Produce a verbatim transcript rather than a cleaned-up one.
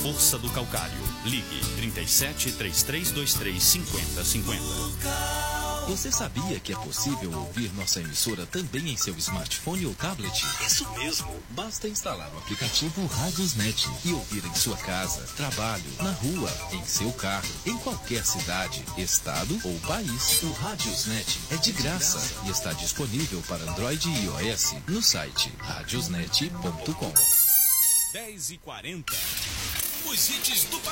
força do calcário. Ligue trinta e sete, três três dois três, cinquenta cinquenta. Você sabia que é possível ouvir nossa emissora também em seu smartphone ou tablet? Isso mesmo. Basta instalar o aplicativo Radiosnet e ouvir em sua casa, trabalho, na rua, em seu carro, em qualquer cidade, estado ou país. O Radiosnet é de graça e está disponível para Android e iOS no site radiosnet ponto com. dez e quarenta. Os hits do